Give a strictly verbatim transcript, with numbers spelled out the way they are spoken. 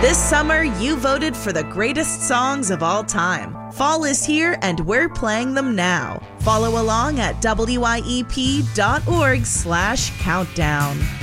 This summer, you voted for the greatest songs of all time. Fall is here, and we're playing them now. Follow along at W I E P dot org slash countdown.